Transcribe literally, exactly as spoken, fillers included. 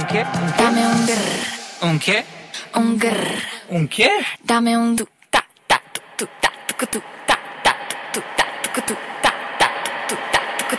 qué? Dame un grr, ¿Un qué? un grr. ¿Un qué? Dame un tu ta ta tu tu ta tu tu ta ta tu tu ta tu tu.